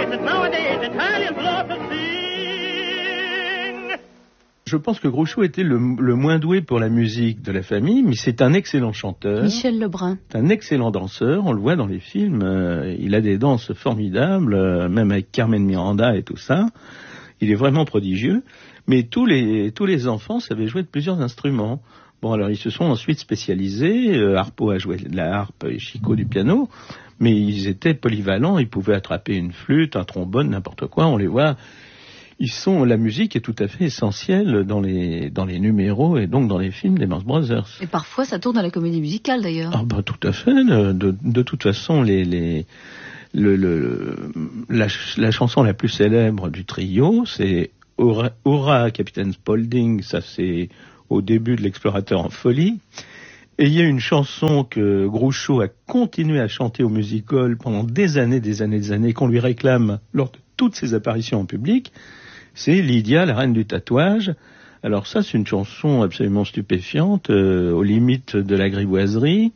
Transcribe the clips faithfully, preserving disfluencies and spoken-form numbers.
Je pense que Groucho était le, le moins doué pour la musique de la famille, mais c'est un excellent chanteur. Michel Lebrun. C'est un excellent danseur, on le voit dans les films. Euh, il a des danses formidables, euh, même avec Carmen Miranda et tout ça. Il est vraiment prodigieux. Mais tous les, tous les enfants savaient jouer de plusieurs instruments. Bon, alors ils se sont ensuite spécialisés. Euh, Harpo a joué de la harpe et Chico du piano. Mais ils étaient polyvalents, ils pouvaient attraper une flûte, un trombone, n'importe quoi, on les voit. Ils sont, la musique est tout à fait essentielle dans les, dans les numéros et donc dans les films des Marx Brothers. Et parfois ça tourne à la comédie musicale d'ailleurs. Ah bah tout à fait, de, de, de toute façon, les, les, le, le, la, la chanson la plus célèbre du trio, c'est Aura, Aura Capitaine Spaulding, ça c'est au début de l'Explorateur en folie. Et il y a une chanson que Groucho a continué à chanter au music-hall pendant des années, des années, des années, qu'on lui réclame lors de toutes ses apparitions en public. C'est Lydia, la reine du tatouage. Alors ça, c'est une chanson absolument stupéfiante, euh, aux limites de la grivoiserie,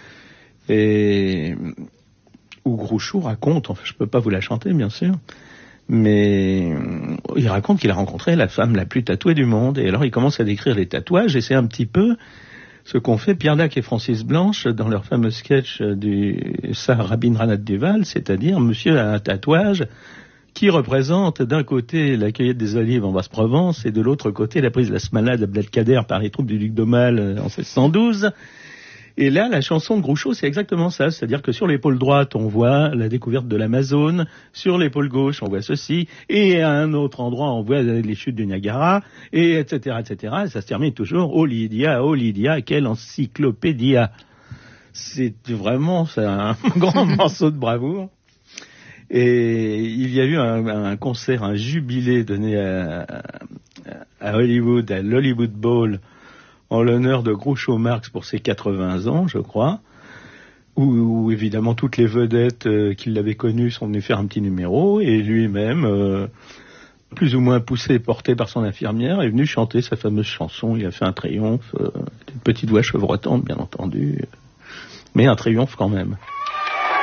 et où Groucho raconte, enfin je peux pas vous la chanter bien sûr, mais il raconte qu'il a rencontré la femme la plus tatouée du monde, et alors il commence à décrire les tatouages, et c'est un petit peu ce qu'ont fait Pierre Dac et Francis Blanche dans leur fameux sketch du Sar Rabindranath Duval, c'est-à-dire monsieur a un tatouage qui représente d'un côté la cueillette des olives en Basse-Provence et de l'autre côté la prise de la Smalade à Abdelkader par les troupes du duc d'Aumale en seize cent douze. Et là, la chanson de Groucho, c'est exactement ça. C'est-à-dire que sur l'épaule droite, on voit la découverte de l'Amazone. Sur l'épaule gauche, on voit ceci. Et à un autre endroit, on voit les chutes du Niagara. Et etc., et cetera. Et ça se termine toujours. Oh Lydia, oh Lydia, quelle encyclopédia. C'est vraiment c'est un grand morceau de bravoure. Et il y a eu un, un concert, un jubilé donné à, à Hollywood, à l'Hollywood Bowl, en l'honneur de Groucho Marx pour ses quatre-vingts ans, je crois, où, où évidemment toutes les vedettes euh, qui l'avaient connu sont venues faire un petit numéro, et lui-même, euh, plus ou moins poussé et porté par son infirmière, est venu chanter sa fameuse chanson. Il a fait un triomphe, euh, une petite voix chevrotante bien entendu, mais un triomphe quand même.